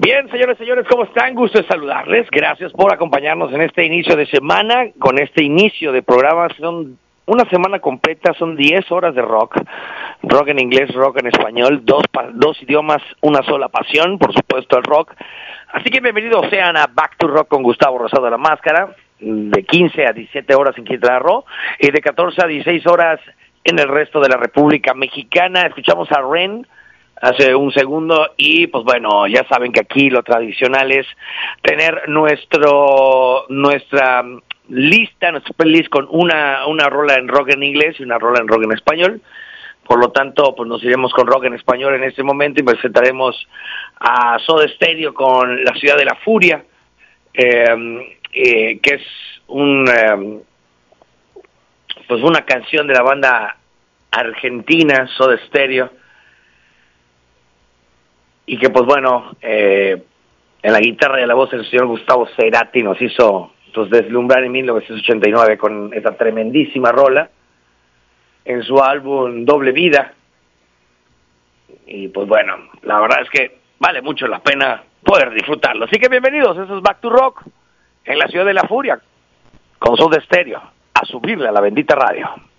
Bien, señores, ¿cómo están? Gusto de saludarles. Gracias por acompañarnos en este inicio de semana. Con este inicio de programa, son una semana completa, son 10 horas de rock. Rock en inglés, rock en español, dos idiomas, una sola pasión, por supuesto el rock. Así que bienvenidos sean a Back to Rock con Gustavo Rosado de la Máscara, de 15 a 17 horas en Quintana Roo y de 14 a 16 horas en el resto de la República Mexicana. Escuchamos a Ren hace un segundo y pues bueno, ya saben que aquí lo tradicional es tener nuestra lista, nuestra playlist con una rola en rock en inglés y una rola en rock en español. Por lo tanto, pues nos iremos con rock en español en este momento y presentaremos a Soda Stereo con La Ciudad de la Furia, que es pues una canción de la banda argentina Soda Stereo, y que pues bueno, en la guitarra y la voz el señor Gustavo Cerati nos hizo deslumbrar en 1989 con esa tremendísima rola en su álbum Doble Vida. Y pues bueno, la verdad es que vale mucho la pena poder disfrutarlo. Así que bienvenidos, eso es Back to Rock en la Ciudad de la Furia con Soda Stereo, a subirle a la bendita radio.